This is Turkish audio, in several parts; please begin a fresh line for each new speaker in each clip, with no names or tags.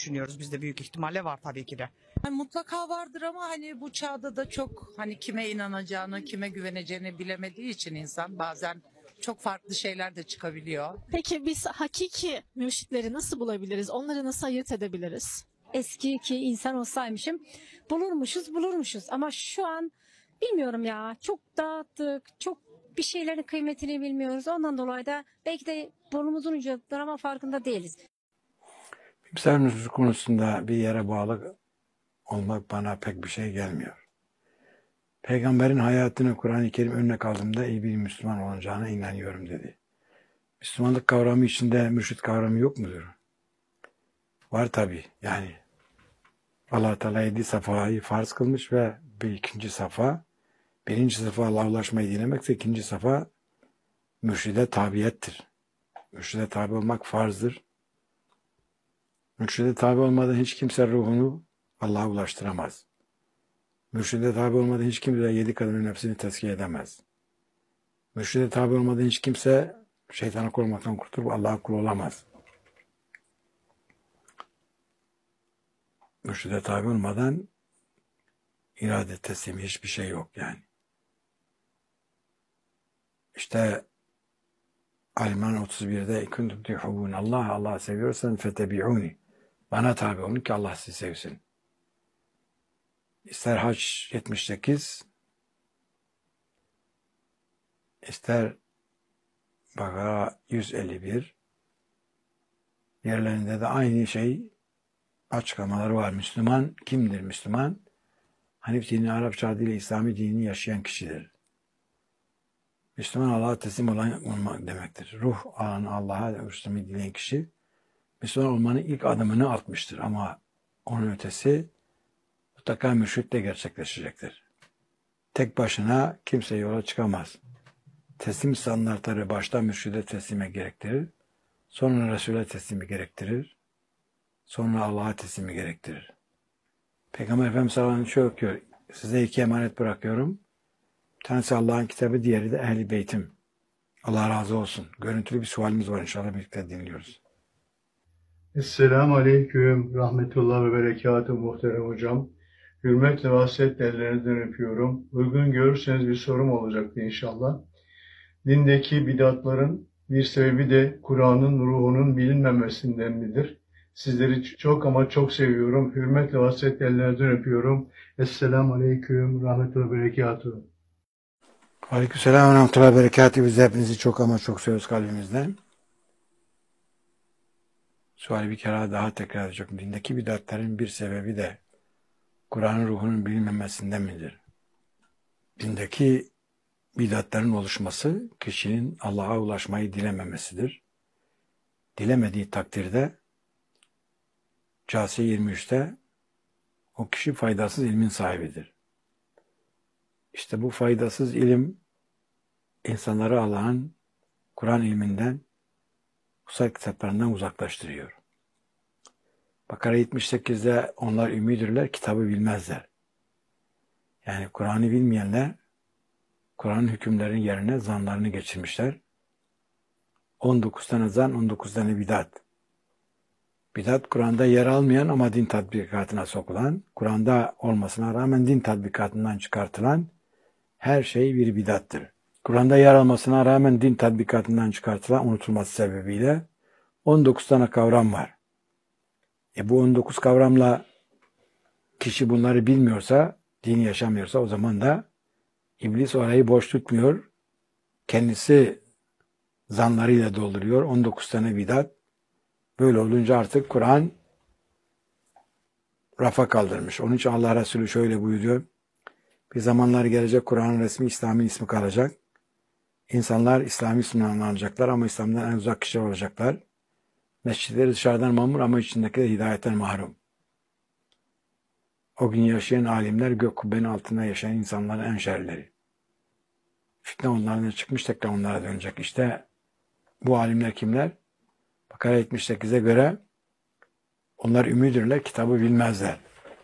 düşünüyoruz. Biz de büyük ihtimalle var tabii ki de.
Yani mutlaka vardır ama hani bu çağda da çok hani kime inanacağını, kime güveneceğini bilemediği için insan bazen çok farklı şeyler de çıkabiliyor.
Peki biz hakiki mürşitleri nasıl bulabiliriz? Onları nasıl ayırt edebiliriz?
Eski ki insan olsaymışım bulurmuşuz ama şu an bilmiyorum ya, çok dağıttık, çok bir şeylerin kıymetini bilmiyoruz, ondan dolayı da belki de burnumuzun ucundadır ama farkında değiliz.
İmsal nüfusu konusunda bir yere bağlı olmak bana pek bir şey gelmiyor. Peygamberin hayatını Kur'an-ı Kerim önüne kaldığımda iyi bir Müslüman olacağına inanıyorum dedi. Müslümanlık kavramı içinde mürşit kavramı yok mudur? Var tabii. Yani Allah Teala 7 safhayı farz kılmış ve birinci safa Allah'a ulaşmayı dilemekse ikinci safa mürşide tabiyettir. Mürşide tabi olmak farzdır. Mürşide tabi olmadan hiç kimse ruhunu Allah'a ulaştıramaz. Mürşide tabi olmadan hiç kimse 7 kadının nefsini tezkiye edemez. Mürşide tabi olmadan hiç kimse şeytana kul olmaktan kurtulup Allah'a kul olamaz. Mürşide tabi olmadan irade teslimi hiçbir şey yok yani. İşte Al-İmran 31'de kuntum tuhibbun Allah seviyorsan fetebi'uni. Bana tabi olun ki Allah sizi sevsin. İster Hac 78, ister Bakara 151, yerlerinde de aynı şey açıklamaları var. Müslüman kimdir Müslüman? Hanif dini, Arapça adıyla İslami dinini yaşayan kişidir. Müslüman Allah'a teslim olmak demektir. Ruh anı Allah'a Müslüman dileyen kişi Müslüman olmanın ilk adımını atmıştır ama onun ötesi mutlaka mürşitle gerçekleşecektir. Tek başına kimse yola çıkamaz. Teslim standartları başta mürşide teslime gerektirir, sonra Resul'e teslimi gerektirir, sonra Allah'a teslimi gerektirir. Peygamber Efendimiz sallallahu aleyhi ve sellem şöyle diyor, size 2 emanet bırakıyorum. Bir tanesi Allah'ın kitabı, diğeri de Ehl-i Beytim. Allah razı olsun. Görüntülü bir sualimiz var, inşallah birlikte dinliyoruz.
Esselamu Aleyküm, Rahmetullah ve Berekatuhu muhterem hocam. Hürmetle ve hasretle ellerinizden öpüyorum. Uygun görürseniz bir sorum olacaktı inşallah. Dindeki bidatların bir sebebi de Kur'an'ın ruhunun bilinmemesinden midir? Sizleri çok ama çok seviyorum. Hürmetle ve hasretle ellerinizden öpüyorum. Esselamu Aleyküm, Rahmetullah ve Berekatuhu.
Aleykümselam ve rahmetullahi ve berekatuhu. Biz hepinizi çok ama çok seviyoruz kalbimizden. Suali bir kere daha tekrar edeceğim. Dindeki bidatların bir sebebi de Kur'an'ın ruhunun bilinmemesinden midir? Dindeki bidatların oluşması kişinin Allah'a ulaşmayı dilememesidir. Dilemediği takdirde Câsiye 23'te o kişi faydasız ilmin sahibidir. İşte bu faydasız ilim insanları Allah'ın Kur'an ilminden, kutsal kitaplarından uzaklaştırıyor. Bakara 78'de onlar ümmidirler, kitabı bilmezler. Yani Kur'an'ı bilmeyenler Kur'an'ın hükümlerinin yerine zanlarını geçirmişler. 19 tane zan, 19 tane bidat. Bidat Kur'an'da yer almayan ama din tatbikatına sokulan, Kur'an'da olmasına rağmen din tatbikatından çıkartılan her şey bir bidattır. Kur'an'da yer almasına rağmen din tatbikatından çıkartılan unutulması sebebiyle 19 tane kavram var. Bu 19 kavramla kişi bunları bilmiyorsa, dini yaşamıyorsa o zaman da İblis orayı boş tutmuyor. Kendisi zanlarıyla dolduruyor. 19 tane bidat. Böyle olunca artık Kur'an rafa kaldırmış. Onun için Allah Resulü şöyle buyuruyor. Bir zamanlar gelecek, Kur'an'ın resmi İslam'ın ismi kalacak. İnsanlar İslami isminden alacaklar ama İslam'dan en uzak kişiler olacaklar. Mescitleri dışarıdan mamur ama içindekiler hidayetten mahrum. O gün yaşayan alimler gök kubbenin altında yaşayan insanların en şerleri. Fitne onlardan çıkmış, tekrar onlara dönecek. İşte bu alimler kimler? Bakara 78'e göre onlar ümmidirler, kitabı bilmezler.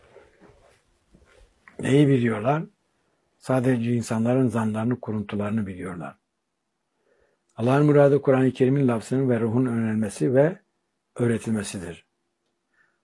Neyi biliyorlar? Sadece insanların zanlarını, kuruntularını biliyorlar. Allah'ın muradı Kur'an-ı Kerim'in lafzının ve ruhun öğrenilmesi ve öğretilmesidir.